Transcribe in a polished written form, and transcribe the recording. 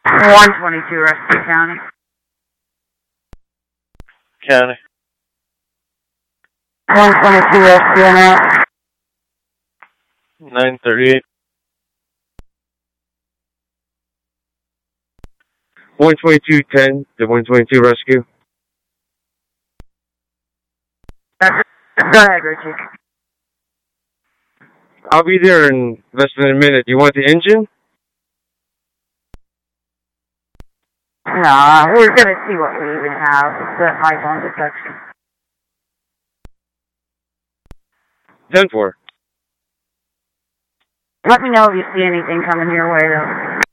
122 Rescue County. County. 122 Rescue now. 938. 12210 to 122 Rescue. Go ahead, Richie. I'll be there in less than a minute. You want the engine? No, we're gonna see what we even have. It's the iPhone detection. 10-4. Let me know if you see anything coming your way, though.